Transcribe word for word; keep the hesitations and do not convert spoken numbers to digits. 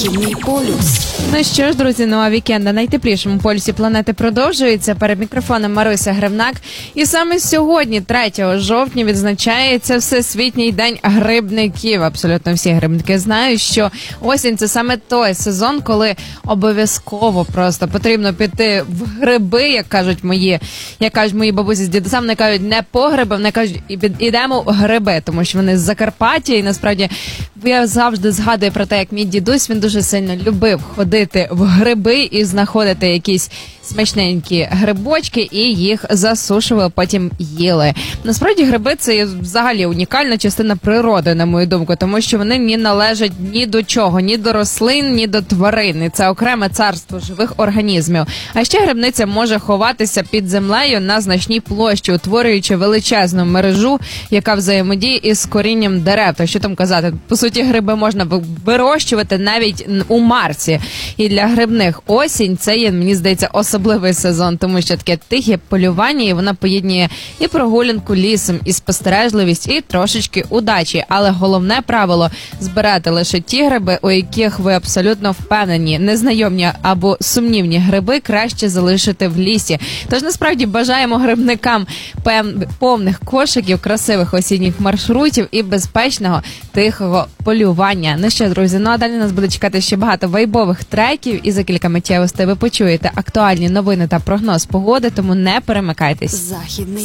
Західний полюс. Ну що ж, друзі, нова вікенд на найтеплішому полюсі планети продовжується. Перед мікрофоном Маруся Гривнак. І саме сьогодні, третього жовтня, відзначається Всесвітній день грибників. Абсолютно всі грибники знають, що осінь – це саме той сезон, коли обов'язково просто потрібно піти в гриби, як кажуть мої, як кажуть мої бабусі з дідусем, не кажуть не по гриби, вони кажуть ідемо в гриби, тому що вони з Закарпаття, і насправді я завжди згадую про те, як мій дідусь, він дуже сильно любив ходити в гриби і знаходити якісь смачненькі грибочки і їх засушували, потім їли. Насправді гриби – це взагалі унікальна частина природи, на мою думку, тому що вони не належать ні до чого, ні до рослин, ні до тварин. І це окреме царство живих організмів. А ще грибниця може ховатися під землею на значній площі, утворюючи величезну мережу, яка взаємодіє із корінням дерев. То що там казати? По суті, гриби можна вирощувати навіть у Марсі. І для грибних осінь – це є, мені здається, особливий сезон, тому що таке тихе полювання, і вона поєднує і прогулянку лісом, і спостережливість, і трошечки удачі. Але головне правило – збирати лише ті гриби, у яких ви абсолютно впевнені. Незнайомі або сумнівні гриби краще залишити в лісі. Тож, насправді, бажаємо грибникам повних кошиків, красивих осінніх маршрутів і безпечного тихого полювання. Ну що, друзі, ну а далі нас буде чекати ще багато вайбових треків, і за кілька миттєвостей ви почуєте актуальні новини та прогноз погоди, тому не перемикайтесь. Західний